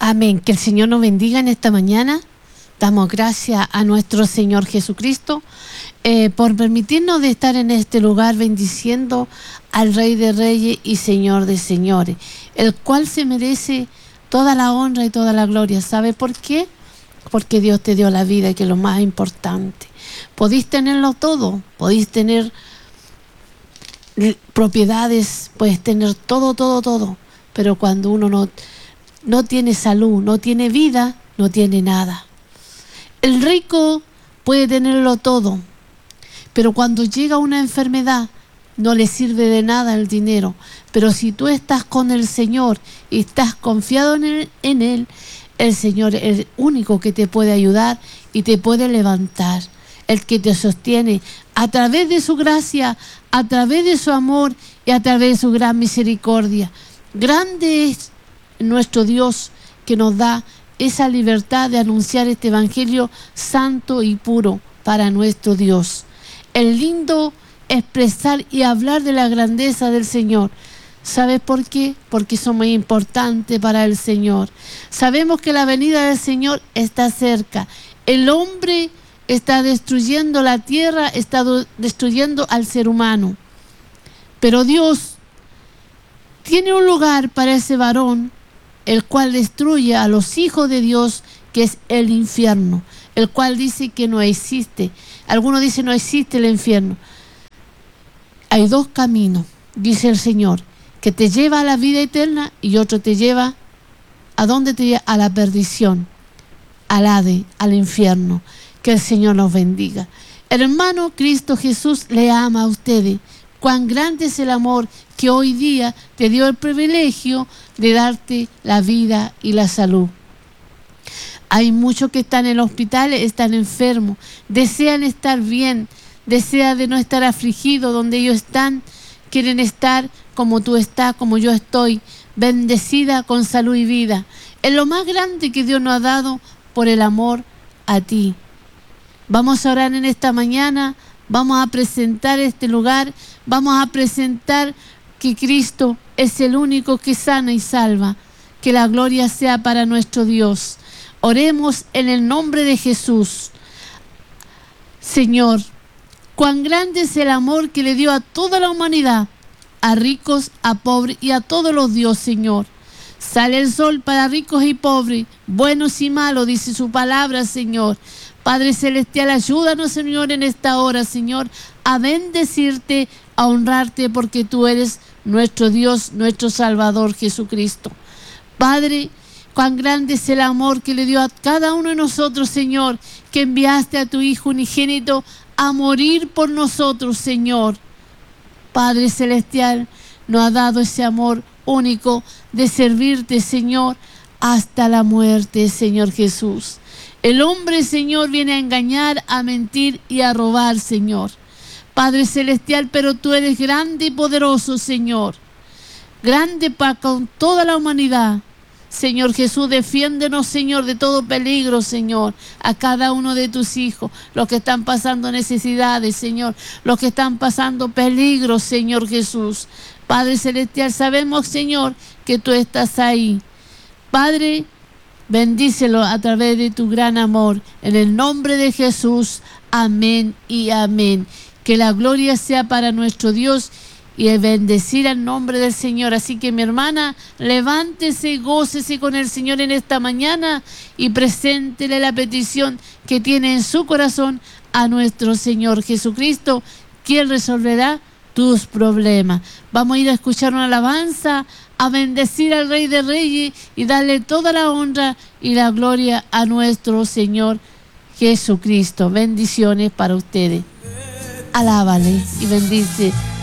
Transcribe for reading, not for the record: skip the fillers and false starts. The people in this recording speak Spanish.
Amén. Que el Señor nos bendiga en esta mañana. Damos gracias a nuestro Señor Jesucristo por permitirnos de estar en este lugar bendiciendo al Rey de Reyes y Señor de Señores, el cual se merece toda la honra y toda la gloria. ¿Sabe por qué? Porque Dios te dio la vida, que es lo más importante. Podéis tenerlo todo, podéis tener propiedades, puedes tener todo, pero cuando uno no tiene salud, no tiene vida, no tiene nada. El rico puede tenerlo todo, pero cuando llega una enfermedad no le sirve de nada el dinero. Pero si tú estás con el Señor y estás confiado en Él, el Señor es el único que te puede ayudar y te puede levantar, el que te sostiene a través de su gracia, a través de su amor y a través de su gran misericordia. Grande es nuestro Dios, que nos da esa libertad de anunciar este evangelio santo y puro para nuestro Dios. Es lindo expresar y hablar de la grandeza del Señor. ¿Sabes por qué? Porque somos importantes para el Señor. Sabemos que la venida del Señor está cerca. El hombre está destruyendo la tierra, está destruyendo al ser humano. Pero Dios tiene un lugar para ese varón, el cual destruye a los hijos de Dios, que es el infierno, el cual dice que no existe. Algunos dicen no existe el infierno. Hay dos caminos, dice el Señor, que te lleva a la vida eterna y otro te lleva, ¿a dónde te lleva? A la perdición, al Hades, al infierno. Que el Señor nos bendiga. Hermano, Cristo Jesús le ama a ustedes. Cuán grande es el amor que hoy día te dio el privilegio de darte la vida y la salud. Hay muchos que están en el hospital, están enfermos, desean estar bien, desean de no estar afligidos donde ellos están, quieren estar como tú estás, como yo estoy, bendecida con salud y vida. Es lo más grande que Dios nos ha dado por el amor a ti. Vamos a orar en esta mañana, vamos a presentar este lugar, vamos a presentar que Cristo es el único que sana y salva. Que la gloria sea para nuestro Dios. Oremos en el nombre de Jesús. Señor, cuán grande es el amor que le dio a toda la humanidad, a ricos, a pobres y a todos los Dios, Señor. Sale el sol para ricos y pobres, buenos y malos, dice su palabra, Señor. Padre Celestial, ayúdanos, Señor, en esta hora, Señor, a bendecirte, a honrarte, porque tú eres nuestro Dios, nuestro Salvador, Jesucristo. Padre, cuán grande es el amor que le dio a cada uno de nosotros, Señor, que enviaste a tu Hijo unigénito a morir por nosotros, Señor. Padre Celestial, nos ha dado ese amor único de servirte, Señor, hasta la muerte, Señor Jesús. El hombre, Señor, viene a engañar, a mentir y a robar, Señor. Padre Celestial, pero tú eres grande y poderoso, Señor. Grande para con toda la humanidad. Señor Jesús, defiéndenos, Señor, de todo peligro, Señor, a cada uno de tus hijos, los que están pasando necesidades, Señor, los que están pasando peligros, Señor Jesús. Padre Celestial, sabemos, Señor, que tú estás ahí. Padre, bendícelo a través de tu gran amor. En el nombre de Jesús, amén y amén. Que la gloria sea para nuestro Dios y el bendecir al nombre del Señor. Así que mi hermana, levántese, gócese con el Señor en esta mañana y preséntele la petición que tiene en su corazón a nuestro Señor Jesucristo, quien resolverá tus problemas. Vamos a ir a escuchar una alabanza, a bendecir al Rey de Reyes y darle toda la honra y la gloria a nuestro Señor Jesucristo. Bendiciones para ustedes. Alábale y bendice